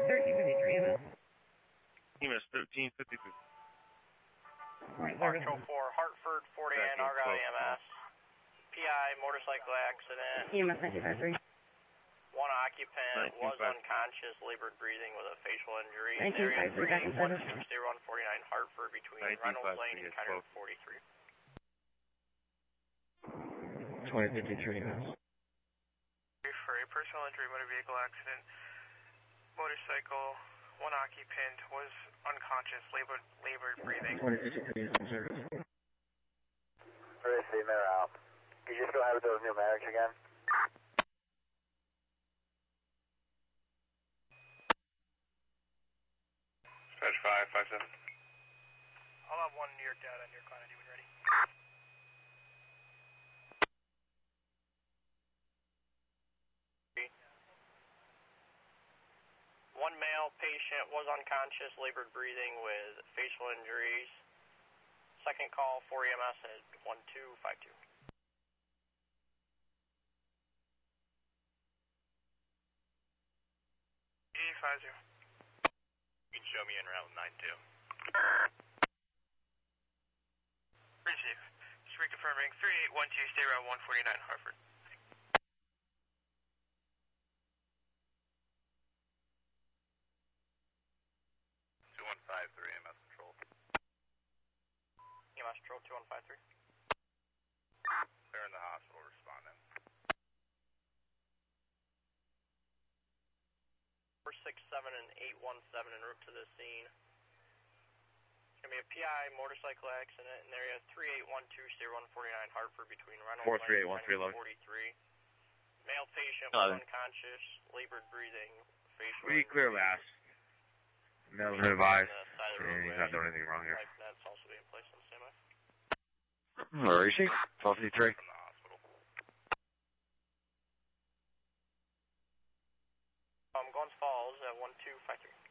1353 EMS. EMS 1353. Mark 04, Hartford, 49 Argyle EMS. PI, motorcycle accident. EMS 953. One occupant was unconscious, labored breathing with a facial injury. 1953, back in 149 Hartford between Reynolds Lane and County Road 43. 2053 EMS. For a personal injury motor vehicle accident, motorcycle, one occupant was unconscious, labored breathing. 2053 service. Emergency, Mineral. Can you just go ahead with those pneumatics again? Dispatch 557. I'll have one New York data on your quantity when ready. One male patient was unconscious, labored breathing with facial injuries. Second call, 4 EMS at 1252. ED50. You can show me en route 92. Receive. Just reconfirming 3812, stay route 149 Hartford. EMS Control. EMS Control 2153. They're in the hospital responding. 467 and 817 en route to the scene. It's going to be a PI motorcycle accident in area 3812, state 149 Hartford between Reynolds Lane and 43. Male patient was unconscious, labored breathing, facial We clear last. Male's been advised. He's not doing anything wrong here. That's also being placed on standby. Where is she? 1253. Glens Falls at 1253.